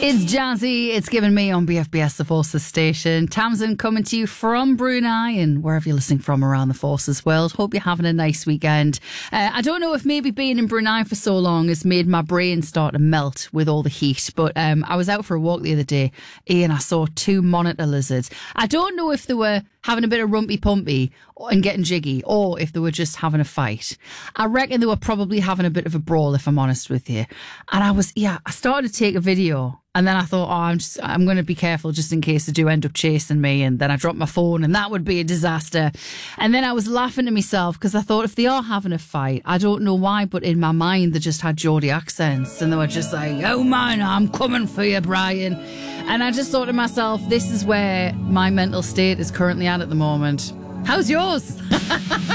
It's Jazzy. It's Given Me on BFBS, the Forces station. Tamsin coming to you from Brunei and wherever you're listening from around the Forces world. Hope you're having a nice weekend. I don't know if maybe being in Brunei for so long has made my brain start to melt with all the heat, but I was out for a walk the other day and I saw 2 monitor lizards. I don't know if they were having a bit of rumpy-pumpy and getting jiggy, or if they were just having a fight. I reckon they were probably having a bit of a brawl, if I'm honest with you. And I started to take a video, and then I thought, I'm going to be careful just in case they do end up chasing me, and then I dropped my phone, and that would be a disaster. And then I was laughing to myself, because I thought, if they are having a fight, I don't know why, but in my mind, they just had Geordie accents, and they were just like, oh man, I'm coming for you, Brian. And I just thought to myself, this is where my mental state is currently at the moment. How's yours?